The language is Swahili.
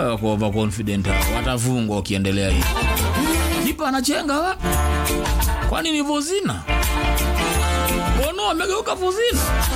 wako overconfident, watafungwa ukiendelea hivi. Kipa anachenga wa? Kwani ni Vozina? Bono amegeuka Vozina?